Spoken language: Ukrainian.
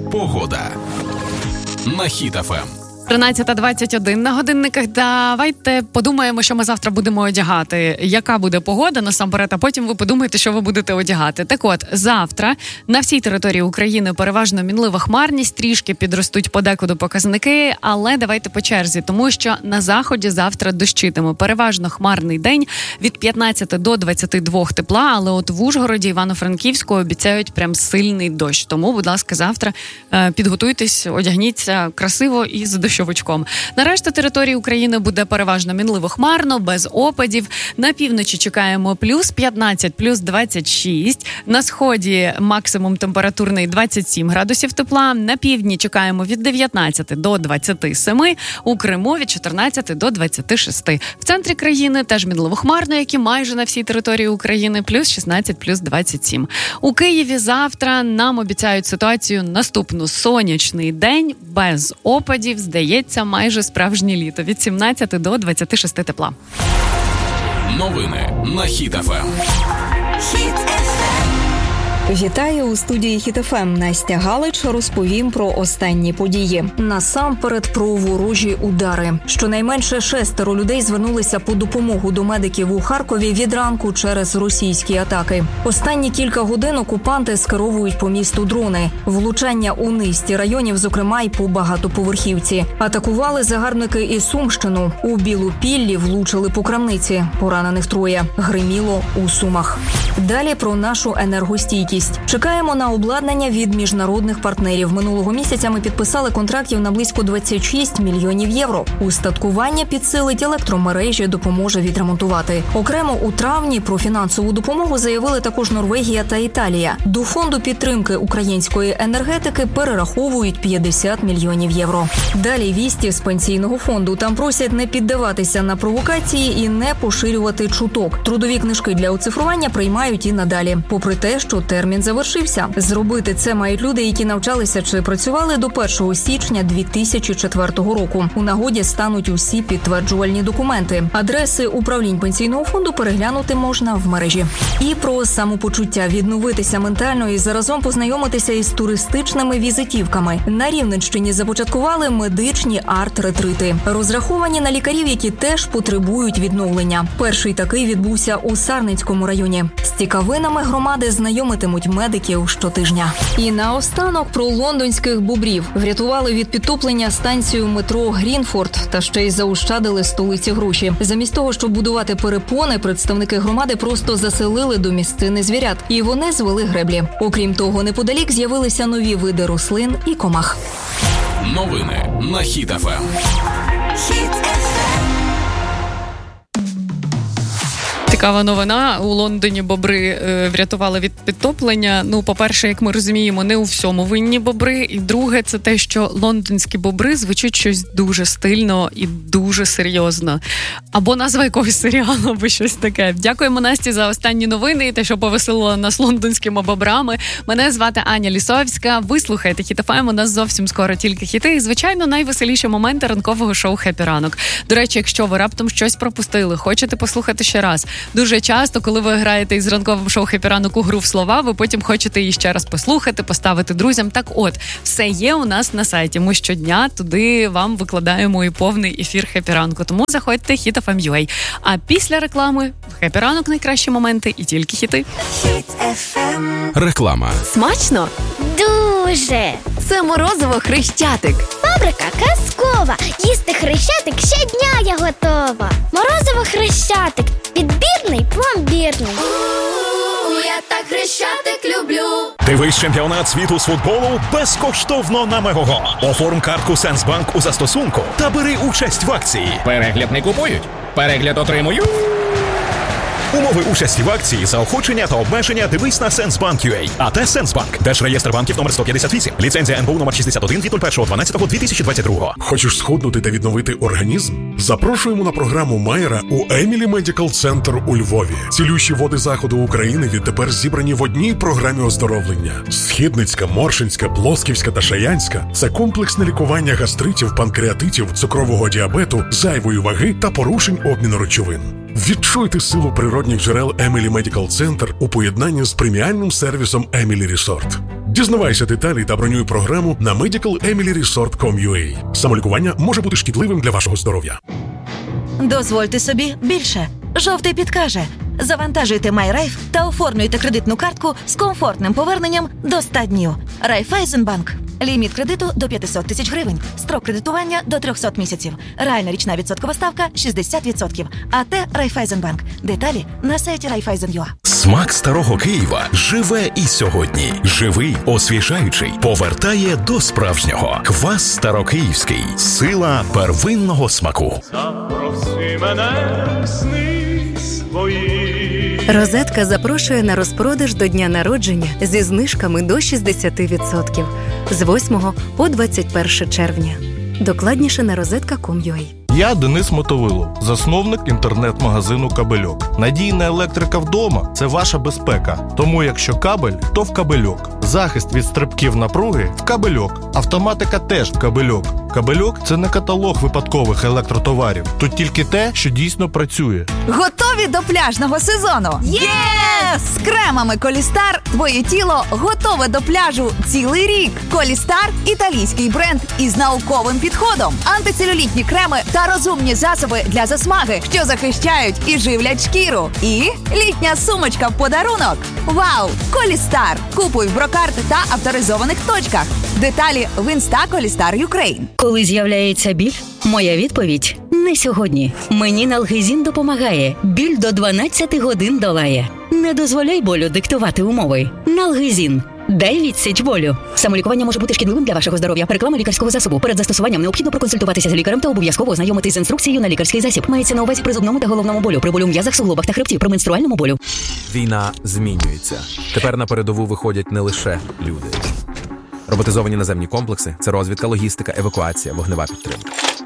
Погода на Хіт ФМ. 13:21 на годинниках. Давайте подумаємо, що ми завтра будемо одягати. Яка буде погода насамперед, а потім ви подумаєте, що ви будете одягати. Так от, завтра на всій території України переважно мінлива хмарність, трішки підростуть подекуди показники, але давайте по черзі, тому що на заході завтра дощитиме. Переважно хмарний день від 15 до 22 тепла, але от в Ужгороді, Івано-Франківську обіцяють прям сильний дощ. Тому, будь ласка, завтра підготуйтесь, одягніться красиво і з дощовичком. На решту території України буде переважно мінливо-хмарно, без опадів. На півночі чекаємо плюс 15, плюс 26. На сході максимум температурний 27 градусів тепла. На півдні чекаємо від 19 до 27. У Криму від 14 до 26. В центрі країни теж мінливо-хмарно, як і майже на всій території України, плюс 16, плюс 27. У Києві завтра нам обіцяють ситуацію наступну. Сонячний день, без опадів, здається, майже справжнє літо. Від 17 до 26 тепла. Новини на Хіт ФМ. Вітаю у студії Хіт ФМ. Настя Галич розповім про останні події. Насамперед про ворожі удари. Щонайменше 6 людей звернулися по допомогу до медиків у Харкові від ранку через російські атаки. Останні кілька годин окупанти скеровують по місту дрони. Влучання у низці районів, зокрема й по багатоповерхівці. Атакували загарбники і Сумщину. У Білопіллі влучили по крамниці. Поранених 3. Гриміло у Сумах. Далі про нашу енергостійкість. Чекаємо на обладнання від міжнародних партнерів. Минулого місяця ми підписали контрактів на близько 26 мільйонів євро. Устаткування підсилить електромережі, допоможе відремонтувати. Окремо у травні про фінансову допомогу заявили також Норвегія та Італія. До фонду підтримки української енергетики перераховують 50 мільйонів євро. Далі вісті з пенсійного фонду. Там просять не піддаватися на провокації і не поширювати чуток. Трудові книжки для оцифрування приймають і надалі. Попри те, що термін завершився. Зробити це мають люди, які навчалися чи працювали до 1 січня 2004 року. У нагоді стануть усі підтверджувальні документи. Адреси управлінь пенсійного фонду переглянути можна в мережі. І про самопочуття, відновитися ментально і заразом познайомитися із туристичними візитівками. На Рівненщині започаткували медичні арт-ретрити. Розраховані на лікарів, які теж потребують відновлення. Перший такий відбувся у Сарницькому районі. З цікавинами громади знайомитимуть медиків щотижня. І наостанок про лондонських бобрів. Врятували від підтоплення станцію метро Грінфорд та ще й заощадили столиці гроші. Замість того, щоб будувати перепони, представники громади просто заселили до місцини звірят. І вони звели греблі. Окрім того, неподалік з'явилися нові види рослин і комах. Новини на Хіт ФМ. Цікава новина. У Лондоні бобри врятували від підтоплення. Ну, по-перше, як ми розуміємо, не у всьому винні бобри. І друге, це те, що лондонські бобри звучить щось дуже стильно і дуже серйозно. Або назва якогось серіалу, або щось таке. Дякуємо Насті за останні новини і те, що повеселило нас лондонськими бобрами. Мене звати Аня Лісовська. Ви слухаєте Хіт ФМ. У нас зовсім скоро тільки хіти. І, звичайно, найвеселіші моменти ранкового шоу «Хеппі ранок». До речі, якщо ви раптом щось пропустили, хочете послухати ще раз, дуже часто, коли ви граєте із ранковим шоу «Хеппі ранок» у гру в слова, ви потім хочете її ще раз послухати, поставити друзям. Так от, все є у нас на сайті. Ми щодня туди вам викладаємо і повний ефір «Хеппі ранку». Тому заходьте hit.fm.ua. А після реклами «Хеппі ранок» найкращі моменти і тільки хіти. Реклама. Смачно? Дуже! Це морозиво Хрещатик. Фабрика казкова. Їсти Хрещатик щодня я готова. Морозиво Хрещатик. Відбірний, пломбірний. Я так Хрещатик люблю. Дивись чемпіонат світу з футболу безкоштовно на Мегого. Оформ картку Сенсбанк у застосунку та бери участь в акції. Перегляд не купують, перегляд отримую. Умови участі в акції, заохочення та обмеження дивись на Сенсбанк.ua. АТ Сенсбанк. Держреєстр банків номер 158. Ліцензія НБУ номер 61 від 01.12.2022. Хочеш схуднути та відновити організм? Запрошуємо на програму Майера у Емілі Медикал Центр у Львові. Цілющі води заходу України відтепер зібрані в одній програмі оздоровлення. Східницька, Моршинська, Плосківська та Шаянська – це комплексне лікування гастритів, панкреатитів, цукрового діабету, зайвої ваги та порушень обміну речовин. Відчуйте силу природних джерел Емілі Медикал Центр у поєднанні з преміальним сервісом Емілі Resort. Дізнавайся деталі та бронюй програму на medicalemily.resort.com.ua. Самолікування може бути шкідливим для вашого здоров'я. Дозвольте собі більше. Жовтий підкаже. Завантажуйте MyRaiff та оформлюйте кредитну картку з комфортним поверненням до 100 днів. Райфайзенбанк. Ліміт кредиту до 500 тисяч гривень. Строк кредитування до 300 місяців. Реальна річна відсоткова ставка 60%. АТ Райфайзенбанк. Деталі на сайті Raiffeisen.ua. Смак старого Києва живе і сьогодні. Живий, освіжаючий, повертає до справжнього. Квас старокиївський. Сила первинного смаку. Запроси мене в сни свої. Розетка запрошує на розпродаж до дня народження зі знижками до 60% з 8 по 21 червня. Докладніше на rozetka.com.ua. Я Денис Мотовилов, засновник інтернет-магазину «Кабельок». Надійна електрика вдома – це ваша безпека. Тому якщо кабель, то в «Кабельок». Захист від стрибків напруги – в «Кабельок». Автоматика теж в «Кабельок». «Кабельок» – це не каталог випадкових електротоварів. Тут тільки те, що дійсно працює. Готові до пляжного сезону? Єс! З кремами Колістар твоє тіло готове до пляжу цілий рік. Колістар – італійський бренд із науковим підходом. Антицелюлітні креми та розумні засоби для засмаги, що захищають і живлять шкіру. І літня сумочка в подарунок. Вау! Колістар! Купуй в Брокарт та авторизованих точках. Деталі в Інста Колістар Юкрейн. Коли з'являється біль, моя відповідь – не сьогодні. Мені Налгезін допомагає. Біль до 12 годин долає. Не дозволяй болю диктувати умови. Налгезін. Дай відсіч болю. Самолікування може бути шкідливим для вашого здоров'я. Реклама лікарського засобу. Перед застосуванням необхідно проконсультуватися з лікарем та обов'язково ознайомитись з інструкцією на лікарський засіб. Мається на увазі при зубному та головному болю, при болю в м'язах, суглобах та хребті, при менструальному болю. Війна змінюється. Тепер на передову виходять не лише люди. Роботизовані наземні комплекси – це розвідка, логістика, евакуація, вогнева підтримка.